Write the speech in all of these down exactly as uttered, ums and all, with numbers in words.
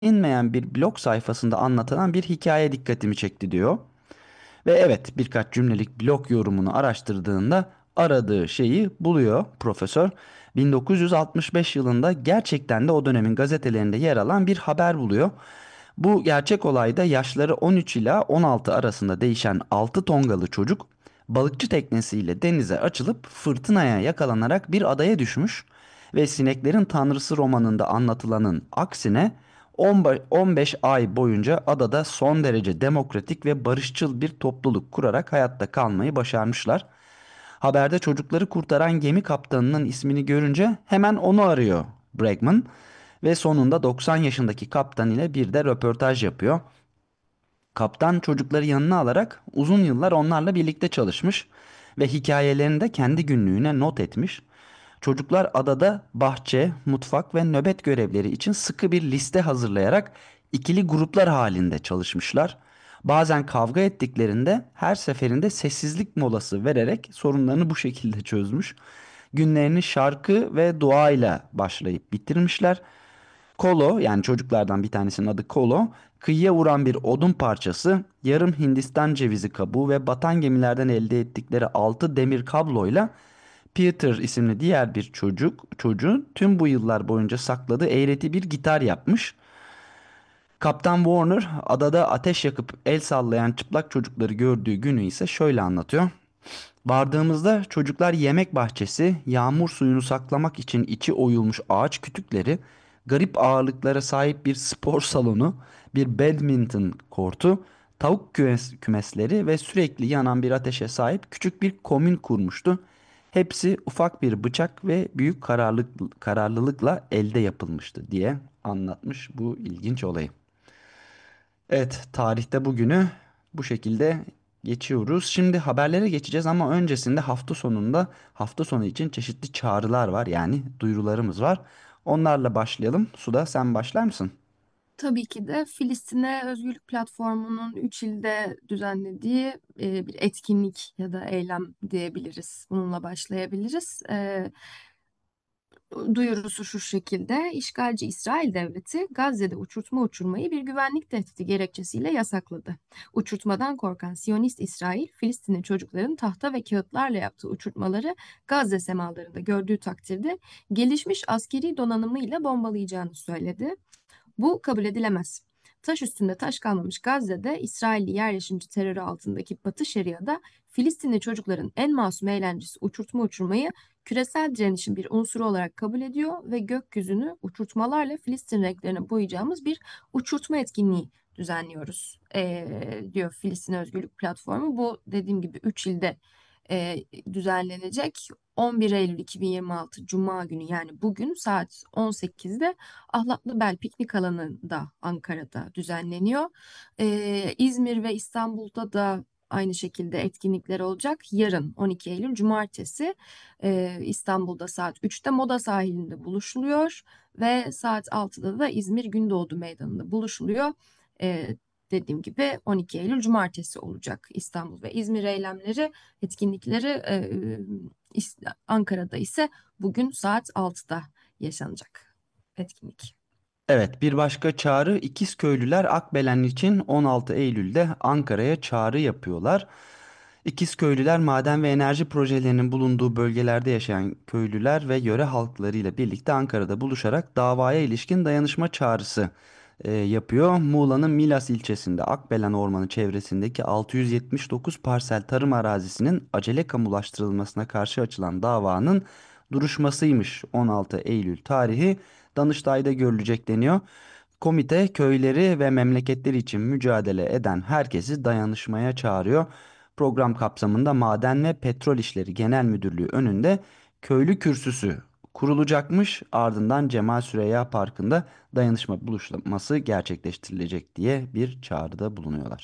inmeyen bir blog sayfasında anlatılan bir hikaye dikkatimi çekti diyor. Ve evet, birkaç cümlelik blog yorumunu araştırdığında aradığı şeyi buluyor profesör. bin dokuz yüz altmış beş yılında gerçekten de o dönemin gazetelerinde yer alan bir haber buluyor. Bu gerçek olayda yaşları on üç ila on altı arasında değişen altı Tongalı çocuk balıkçı teknesiyle denize açılıp fırtınaya yakalanarak bir adaya düşmüş ve Sineklerin Tanrısı romanında anlatılanın aksine on beş ay boyunca adada son derece demokratik ve barışçıl bir topluluk kurarak hayatta kalmayı başarmışlar. Haberde çocukları kurtaran gemi kaptanının ismini görünce hemen onu arıyor Bregman ve sonunda doksan yaşındaki kaptan ile bir de röportaj yapıyor. Kaptan çocukları yanına alarak uzun yıllar onlarla birlikte çalışmış ve hikayelerini de kendi günlüğüne not etmiş. Çocuklar adada bahçe, mutfak ve nöbet görevleri için sıkı bir liste hazırlayarak ikili gruplar halinde çalışmışlar. Bazen kavga ettiklerinde her seferinde sessizlik molası vererek sorunlarını bu şekilde çözmüş. Günlerini şarkı ve dua ile başlayıp bitirmişler. Kolo, yani çocuklardan bir tanesinin adı Kolo, kıyıya vuran bir odun parçası, yarım Hindistan cevizi kabuğu ve batan gemilerden elde ettikleri altı demir kabloyla Peter isimli diğer bir çocuk çocuğun tüm bu yıllar boyunca sakladığı eğreti bir gitar yapmış. Kaptan Warner adada ateş yakıp el sallayan çıplak çocukları gördüğü günü ise şöyle anlatıyor. Vardığımızda çocuklar yemek bahçesi, yağmur suyunu saklamak için içi oyulmuş ağaç kütükleri, garip ağırlıklara sahip bir spor salonu, bir badminton kortu, tavuk kümes- kümesleri ve sürekli yanan bir ateşe sahip küçük bir komün kurmuştu. Hepsi ufak bir bıçak ve büyük kararlılık, kararlılıkla elde yapılmıştı diye anlatmış bu ilginç olayı. Evet, tarihte bugünü bu şekilde geçiyoruz. Şimdi haberlere geçeceğiz ama öncesinde hafta sonunda hafta sonu için çeşitli çağrılar var. Yani duyurularımız var. Onlarla başlayalım. Suda sen başlar mısın? Tabii ki de Filistin'e Özgürlük Platformu'nun üç ilde düzenlediği e, bir etkinlik ya da eylem diyebiliriz. Bununla başlayabiliriz. E, duyurusu şu şekilde: İşgalci İsrail Devleti Gazze'de uçurtma uçurmayı bir güvenlik tehdidi gerekçesiyle yasakladı. Uçurtmadan korkan Siyonist İsrail, Filistinli çocukların tahta ve kağıtlarla yaptığı uçurtmaları Gazze semalarında gördüğü takdirde gelişmiş askeri donanımıyla bombalayacağını söyledi. Bu kabul edilemez. Taş üstünde taş kalmamış Gazze'de İsrailli yerleşimci terörü altındaki Batı Şeria'da Filistinli çocukların en masum eğlencesi uçurtma uçurmayı küresel direnişin bir unsuru olarak kabul ediyor ve gökyüzünü uçurtmalarla Filistin renklerine boyayacağımız bir uçurtma etkinliği düzenliyoruz, eee, diyor Filistin Özgürlük Platformu. Bu dediğim gibi üç ilde eee, düzenlenecek. on bir Eylül iki bin yirmi altı Cuma günü, yani bugün saat on sekizde Ahlatlıbel Piknik Alanı'nda Ankara'da düzenleniyor. Ee, İzmir ve İstanbul'da da aynı şekilde etkinlikler olacak. Yarın on iki Eylül Cumartesi e, İstanbul'da saat üçte Moda Sahili'nde buluşuluyor ve saat altıda da İzmir Gündoğdu Meydanı'nda buluşuluyor. Ee, Dediğim gibi on iki Eylül Cumartesi olacak İstanbul ve İzmir eylemleri, etkinlikleri. e, İs- Ankara'da ise bugün saat altıda yaşanacak etkinlik. Evet, bir başka çağrı, İkizköylüler Akbelen için on altı Eylül'de Ankara'ya çağrı yapıyorlar. İkizköylüler maden ve enerji projelerinin bulunduğu bölgelerde yaşayan köylüler ve yöre halklarıyla birlikte Ankara'da buluşarak davaya ilişkin dayanışma çağrısı e, yapıyor. Muğla'nın Milas ilçesinde Akbelen Ormanı çevresindeki altı yüz yetmiş dokuz parsel tarım arazisinin acele kamulaştırılmasına karşı açılan davanın duruşmasıymış on altı Eylül tarihi. Danıştay'da görülecek deniyor. Komite köyleri ve memleketleri için mücadele eden herkesi dayanışmaya çağırıyor. Program kapsamında Maden ve Petrol İşleri Genel Müdürlüğü önünde köylü kürsüsü kurulacakmış. Ardından Cemal Süreyya Parkı'nda dayanışma buluşması gerçekleştirilecek diye bir çağrıda bulunuyorlar.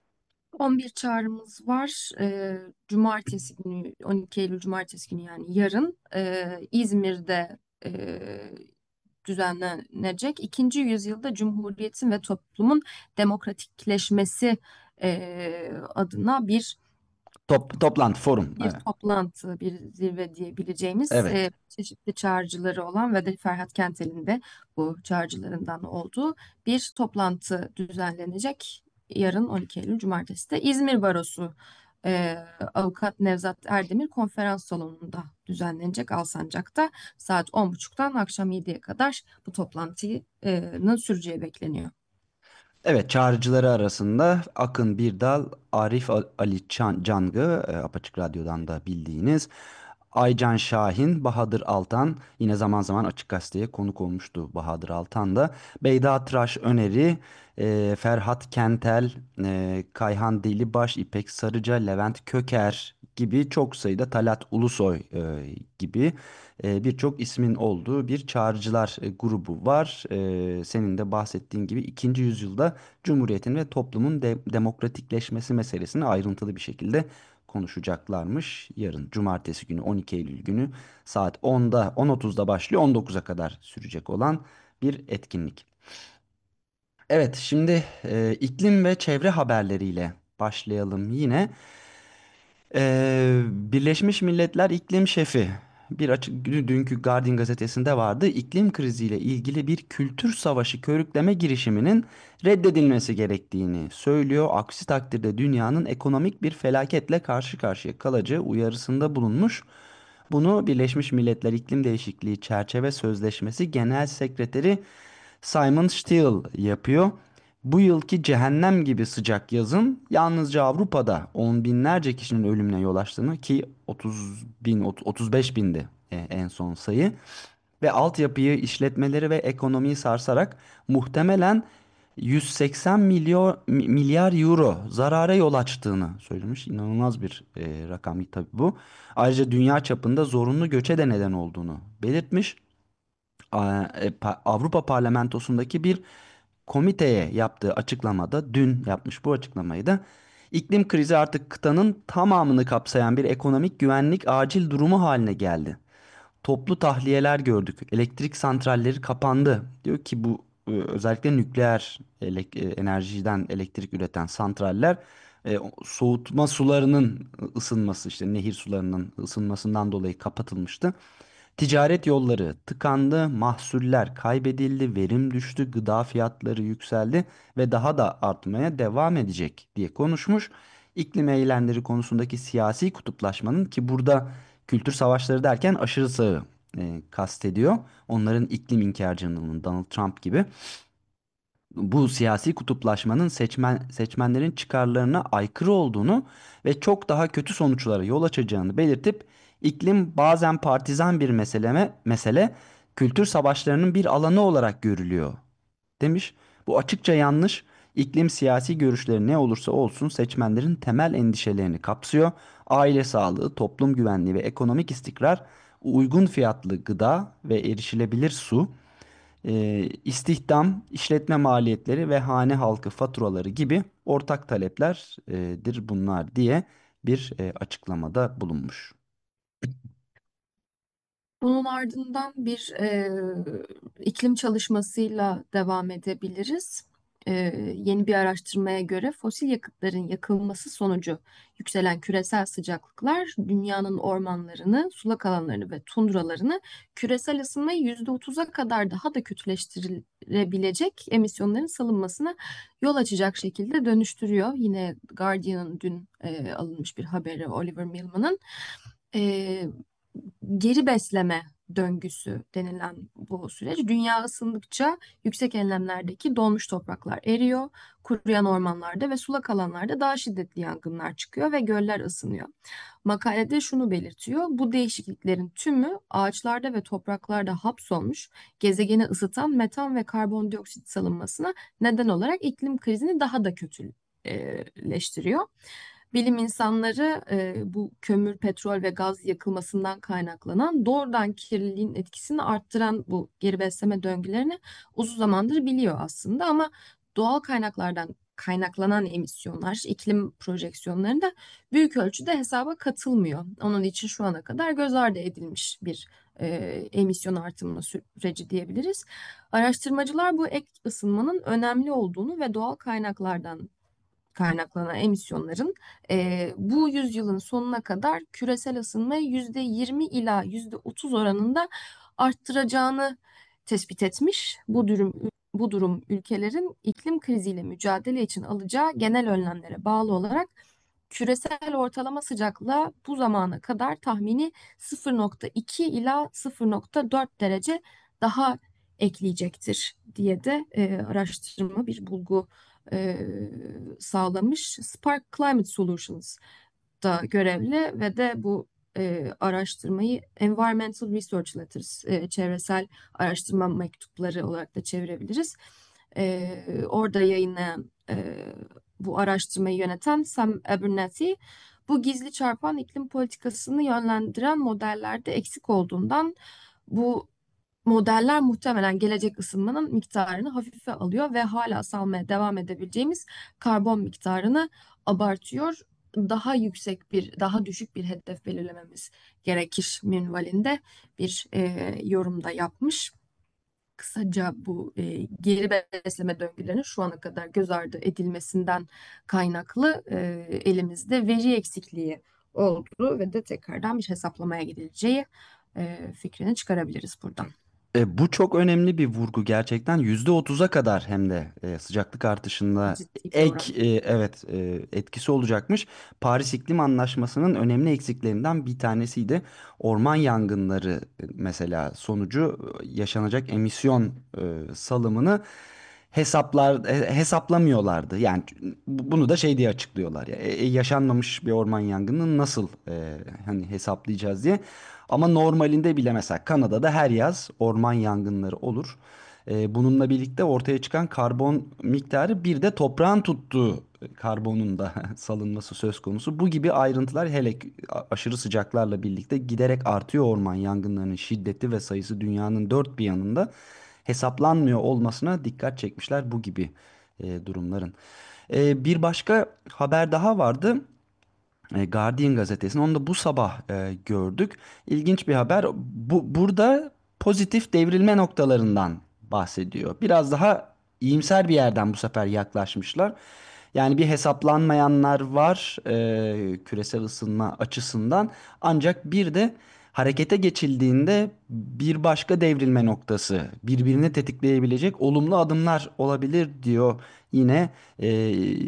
on bir çağrımız var. Ee, Cumartesi günü, on iki Eylül Cumartesi günü, yani yarın e, İzmir'de e, düzenlenecek ikinci yüzyılda Cumhuriyetin ve toplumun demokratikleşmesi e, adına bir Top, toplantı, forum. Bir Evet. toplantı, bir zirve diyebileceğimiz Evet. e, çeşitli çağrıcıları olan ve de Ferhat Kentel'in de bu çağrıcılarından olduğu bir toplantı düzenlenecek. Yarın on iki Eylül Cumartesi de İzmir Barosu e, Avukat Nevzat Erdemir konferans salonunda düzenlenecek Alsancak'ta saat on buçuktan akşam yediye kadar bu toplantının süreceği bekleniyor. Evet, çağrıcıları arasında Akın Birdal, Arif Al- Ali Çan- Cangı, e, Apaçık Radyo'dan da bildiğiniz, Aycan Şahin, Bahadır Altan, yine zaman zaman Açık Gazete'ye konuk olmuştu Bahadır Altan da, Beyda Tıraş Öneri, e, Ferhat Kentel, e, Kayhan Delibaş, İpek Sarıca, Levent Köker gibi çok sayıda, Talat Ulusoy e, gibi e, birçok ismin olduğu bir çağrıcılar e, grubu var. E, senin de bahsettiğin gibi ikinci yüzyılda Cumhuriyetin ve toplumun de- demokratikleşmesi meselesini ayrıntılı bir şekilde konuşacaklarmış. Yarın Cumartesi günü on iki Eylül günü saat onda on otuzda başlıyor, on dokuza kadar sürecek olan bir etkinlik. Evet, şimdi e, iklim ve çevre haberleriyle başlayalım yine. Ee, Birleşmiş Milletler İklim Şefi bir açık dünkü Guardian gazetesinde vardı. İklim kriziyle ilgili bir kültür savaşı körükleme girişiminin reddedilmesi gerektiğini söylüyor. Aksi takdirde dünyanın ekonomik bir felaketle karşı karşıya kalacağı uyarısında bulunmuş. Bunu Birleşmiş Milletler İklim Değişikliği Çerçeve Sözleşmesi Genel Sekreteri Simon Stiell yapıyor. Bu yılki cehennem gibi sıcak yazın yalnızca Avrupa'da on binlerce kişinin ölümüne yol açtığını, ki otuz bin otuz beş bindi e, en son sayı, ve altyapıyı, işletmeleri ve ekonomiyi sarsarak muhtemelen yüz seksen milyon milyar euro zarara yol açtığını söylemiş. İnanılmaz bir e, rakam tabii bu. Ayrıca dünya çapında zorunlu göçe de neden olduğunu belirtmiş. A- e, Pa- Avrupa Parlamentosu'ndaki bir komiteye yaptığı açıklamada, dün yapmış bu açıklamayı da, iklim krizi artık kıtanın tamamını kapsayan bir ekonomik güvenlik acil durumu haline geldi. Toplu tahliyeler gördük. Elektrik santralleri kapandı. Diyor ki bu e, özellikle nükleer elek- e, enerjiden elektrik üreten santraller, e, o soğutma sularının ısınması, işte nehir sularının ısınmasından dolayı kapatılmıştı. Ticaret yolları tıkandı, mahsuller kaybedildi, verim düştü, gıda fiyatları yükseldi ve daha da artmaya devam edecek diye konuşmuş. İklim eylemleri konusundaki siyasi kutuplaşmanın, ki burada kültür savaşları derken aşırı sağı e, kastediyor. Onların iklim inkarcılığının, Donald Trump gibi, bu siyasi kutuplaşmanın seçmen seçmenlerin çıkarlarına aykırı olduğunu ve çok daha kötü sonuçlara yol açacağını belirtip, iklim bazen partizan bir meseleme, mesele, kültür savaşlarının bir alanı olarak görülüyor demiş. Bu açıkça yanlış. İklim siyasi görüşleri ne olursa olsun seçmenlerin temel endişelerini kapsıyor. Aile sağlığı, toplum güvenliği ve ekonomik istikrar, uygun fiyatlı gıda ve erişilebilir su, e, istihdam, işletme maliyetleri ve hane halkı faturaları gibi ortak taleplerdir bunlar diye bir e, açıklamada bulunmuş. Bunun ardından bir e, iklim çalışmasıyla devam edebiliriz. E, Yeni bir araştırmaya göre fosil yakıtların yakılması sonucu yükselen küresel sıcaklıklar dünyanın ormanlarını, sulak alanlarını ve tundralarını küresel ısınmayı yüzde otuza kadar daha da kötüleştirebilecek emisyonların salınmasına yol açacak şekilde dönüştürüyor. Yine Guardian'ın dün e, alınmış bir haberi, Oliver Millman'ın. E, Geri besleme döngüsü denilen bu süreç, dünya ısındıkça yüksek enlemlerdeki donmuş topraklar eriyor, kuruyan ormanlarda ve sulak alanlarda daha şiddetli yangınlar çıkıyor ve göller ısınıyor. Makalede şunu belirtiyor: bu değişikliklerin tümü ağaçlarda ve topraklarda hapsolmuş, gezegeni ısıtan metan ve karbondioksit salınmasına neden olarak iklim krizini daha da kötüleştiriyor. Bilim insanları e, bu kömür, petrol ve gaz yakılmasından kaynaklanan doğrudan kirliliğin etkisini arttıran bu geri besleme döngülerini uzun zamandır biliyor aslında, ama doğal kaynaklardan kaynaklanan emisyonlar, iklim projeksiyonlarında büyük ölçüde hesaba katılmıyor. Onun için şu ana kadar göz ardı edilmiş bir e, emisyon artımı süreci diyebiliriz. Araştırmacılar bu ek ısınmanın önemli olduğunu ve doğal kaynaklardan kaynaklanan emisyonların e, bu yüzyılın sonuna kadar küresel ısınmayı yüzde yirmi ila yüzde otuz oranında arttıracağını tespit etmiş. Bu durum bu durum ülkelerin iklim kriziyle mücadele için alacağı genel önlemlere bağlı olarak küresel ortalama sıcaklığa bu zamana kadar tahmini sıfır nokta iki ila sıfır nokta dört derece daha ekleyecektir diye de e, araştırma bir bulgu e, sağlamış. Spark Climate Solutions da görevli ve de bu e, araştırmayı Environmental Research Letters, e, çevresel araştırma mektupları olarak da çevirebiliriz. E, orada yayınlayan, e, bu araştırmayı yöneten Sam Abernethy, bu gizli çarpan iklim politikasını yönlendiren modellerde eksik olduğundan bu modeller muhtemelen gelecek ısınmanın miktarını hafife alıyor ve hala salmaya devam edebileceğimiz karbon miktarını abartıyor. Daha yüksek bir, daha düşük bir hedef belirlememiz gerekir minvalinde bir e, yorumda yapmış. Kısaca bu e, geri besleme döngülerinin şu ana kadar göz ardı edilmesinden kaynaklı e, elimizde veri eksikliği olduğu ve de tekrardan bir hesaplamaya gidileceği e, fikrini çıkarabiliriz buradan. E, bu çok önemli bir vurgu gerçekten. yüzde otuza kadar hem de e, sıcaklık artışında Ciddi bir ek oran. e, evet e, etkisi olacakmış. Paris İklim Anlaşması'nın önemli eksiklerinden bir tanesiydi. Orman yangınları e, mesela sonucu e, yaşanacak emisyon e, salımını hesaplar e, hesaplamıyorlardı. Yani bu- bunu da şey diye açıklıyorlar ya. E, e, yaşanmamış bir orman yangını nasıl e, hani hesaplayacağız diye. Ama normalinde bile mesela Kanada'da her yaz orman yangınları olur. Ee, bununla birlikte ortaya çıkan karbon miktarı bir de toprağın tuttuğu karbonun da salınması söz konusu. Bu gibi ayrıntılar hele ki aşırı sıcaklarla birlikte giderek artıyor, orman yangınlarının şiddeti ve sayısı dünyanın dört bir yanında hesaplanmıyor olmasına dikkat çekmişler bu gibi e, durumların. E, bir başka haber daha vardı. e, Guardian gazetesini. Onu da bu sabah e, gördük. İlginç bir haber. Bu burada pozitif devrilme noktalarından bahsediyor. Biraz daha iyimser bir yerden bu sefer yaklaşmışlar. Yani bir hesaplanmayanlar var e, küresel ısınma açısından. Ancak bir de harekete geçildiğinde bir başka devrilme noktası, birbirini tetikleyebilecek olumlu adımlar olabilir diyor yine e,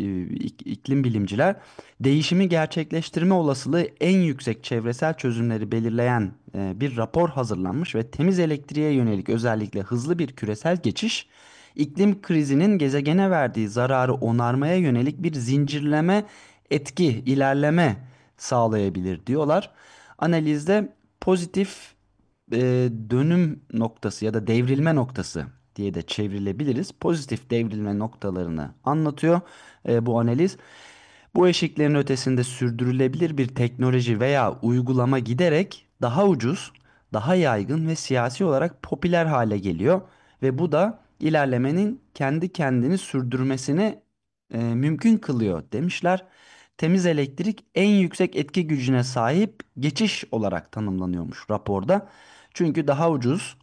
ik- iklim bilimciler. Değişimi gerçekleştirme olasılığı en yüksek çevresel çözümleri belirleyen e, bir rapor hazırlanmış ve temiz elektriğe yönelik özellikle hızlı bir küresel geçiş, iklim krizinin gezegene verdiği zararı onarmaya yönelik bir zincirleme etki, ilerleme sağlayabilir diyorlar. Analizde pozitif e, dönüm noktası ya da devrilme noktası diye de çevrilebiliriz. Pozitif devrilme noktalarını anlatıyor e, bu analiz. Bu eşiklerin ötesinde sürdürülebilir bir teknoloji veya uygulama giderek daha ucuz, daha yaygın ve siyasi olarak popüler hale geliyor ve bu da ilerlemenin kendi kendini sürdürmesini e, mümkün kılıyor demişler. Temiz elektrik en yüksek etki gücüne sahip geçiş olarak tanımlanıyormuş raporda. Çünkü daha ucuz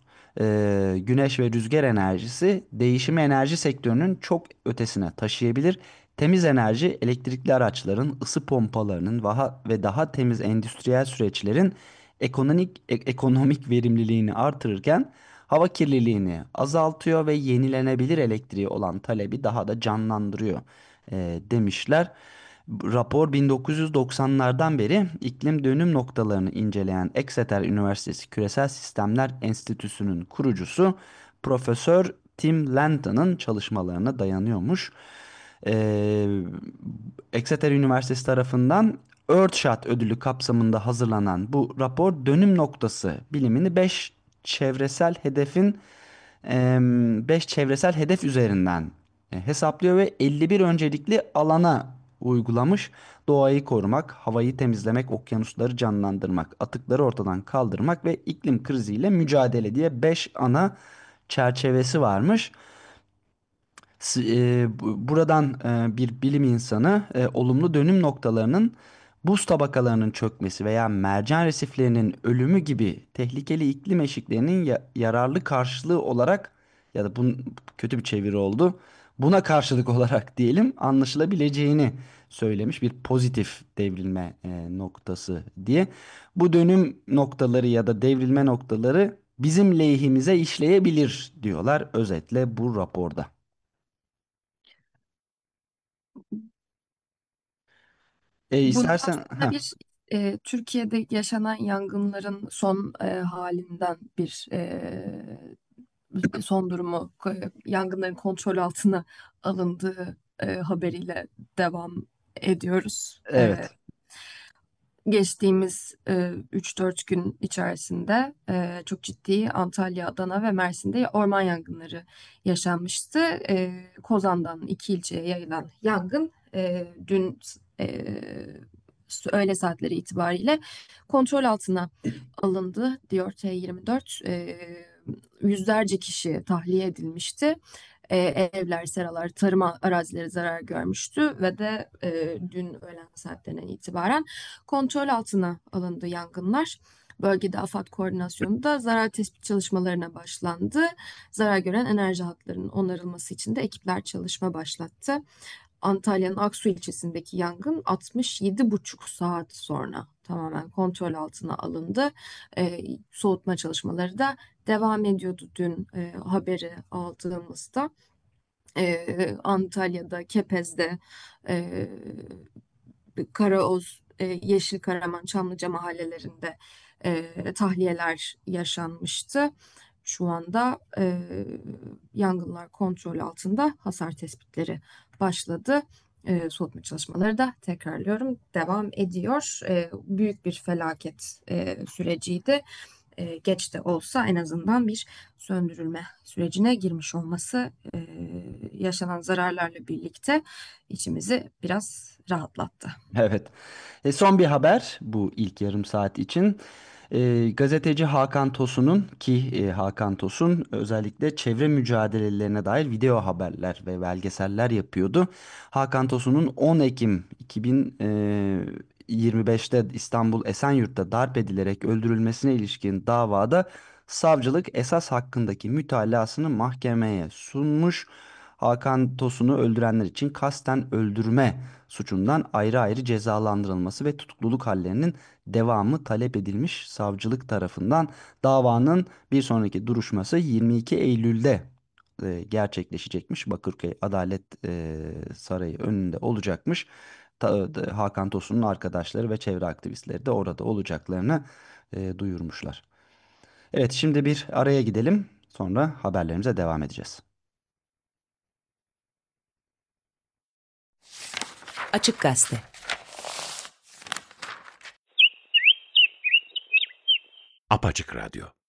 e, güneş ve rüzgar enerjisi değişimi enerji sektörünün çok ötesine taşıyabilir. Temiz enerji elektrikli araçların, ısı pompalarının vaha- ve daha temiz endüstriyel süreçlerin ekonomik e- ekonomik verimliliğini artırırken hava kirliliğini azaltıyor ve yenilenebilir elektriği olan talebi daha da canlandırıyor e, demişler. Bu rapor bin dokuz yüz doksanlardan beri iklim dönüm noktalarını inceleyen Exeter Üniversitesi Küresel Sistemler Enstitüsü'nün kurucusu Profesör Tim Lanton'ın çalışmalarına dayanıyormuş. Ee, Exeter Üniversitesi tarafından Earthshot ödülü kapsamında hazırlanan bu rapor dönüm noktası bilimini beş çevresel hedefin beş çevresel hedef üzerinden e, hesaplıyor ve elli bir öncelikli alana uygulamış. Doğayı korumak, havayı temizlemek, okyanusları canlandırmak, atıkları ortadan kaldırmak ve iklim kriziyle mücadele diye beş ana çerçevesi varmış. S- e, bu- buradan e, bir bilim insanı e, olumlu dönüm noktalarının buz tabakalarının çökmesi veya mercan resiflerinin ölümü gibi tehlikeli iklim eşiklerinin ya- yararlı karşılığı olarak, ya da bunun kötü bir çeviri oldu. Buna karşılık olarak diyelim anlaşılabileceğini söylemiş, bir pozitif devrilme e, noktası diye. Bu dönüm noktaları ya da devrilme noktaları bizim lehimize işleyebilir diyorlar özetle bu raporda. E, Burada istersen aslında ha, bir e, Türkiye'de yaşanan yangınların son e, halinden bir e, son durumu, e, yangınların kontrol altına alındığı e, haberiyle devam ediyoruz. E, evet. Geçtiğimiz e, üç dört gün içerisinde e, çok ciddi Antalya, Adana ve Mersin'de orman yangınları yaşanmıştı. E, Kozan'dan iki ilçeye yayılan yangın e, dün e, öğle saatleri itibariyle kontrol altına alındı diyor T yirmi dört. E, yüzlerce kişi tahliye edilmişti. E, evler, seralar, tarım arazileri zarar görmüştü ve de e, dün öğlen saatlerinden itibaren kontrol altına alındı yangınlar. Bölgede AFAD koordinasyonu da zarar tespit çalışmalarına başlandı. Zarar gören enerji hatlarının onarılması için de ekipler çalışma başlattı. Antalya'nın Aksu ilçesindeki yangın altmış yedi buçuk saat sonra tamamen kontrol altına alındı. E, soğutma çalışmaları da devam ediyordu dün e, haberi aldığımızda. E, Antalya'da, Kepez'de, e, Karaoz, e, Yeşilkaraman, Çamlıca mahallelerinde e, tahliyeler yaşanmıştı. Şu anda e, yangınlar kontrol altında, hasar tespitleri başladı. E, soğutma çalışmaları da tekrarlıyorum devam ediyor. E, büyük bir felaket e, süreciydi. E, geç de olsa en azından bir söndürülme sürecine girmiş olması e, yaşanan zararlarla birlikte içimizi biraz rahatlattı. Evet. E, son bir haber bu ilk yarım saat için. E, gazeteci Hakan Tosun'un ki e, Hakan Tosun özellikle çevre mücadelelerine dair video haberler ve belgeseller yapıyordu. Hakan Tosun'un on Ekim iki bin yirmi beşte İstanbul Esenyurt'ta darp edilerek öldürülmesine ilişkin davada savcılık esas hakkındaki mütalasını mahkemeye sunmuş. Hakan Tosun'u öldürenler için kasten öldürme suçundan ayrı ayrı cezalandırılması ve tutukluluk hallerinin devamı talep edilmiş savcılık tarafından. Davanın bir sonraki duruşması yirmi iki Eylül'de e, gerçekleşecekmiş. Bakırköy Adalet e, Sarayı önünde olacakmış. Ta- da- Hakan Tosun'un arkadaşları ve çevre aktivistleri de orada olacaklarını e, duyurmuşlar. Evet, şimdi bir araya gidelim. Sonra haberlerimize devam edeceğiz. Açık Gazete. Apaçık Radyo.